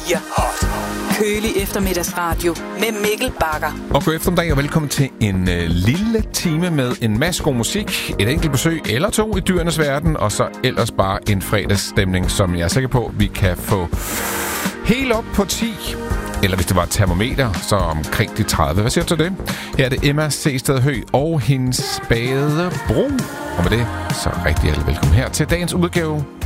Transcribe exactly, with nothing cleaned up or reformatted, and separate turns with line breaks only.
fire. Kølig eftermiddagsradio med Mikkel Bagger.
Og god eftermiddag og velkommen til en øh, lille time med en masse god musik, et enkelt besøg eller to i dyrenes verden, og så ellers bare en fredagsstemning, som jeg er sikker på, vi kan få helt op på ti. Eller hvis det var et termometer, så omkring de tredive. Hvad siger du til det? Her er det Emma Sehsted Høgh og hendes spade bro. Og med det, så rigtig alle velkommen her til dagens udgave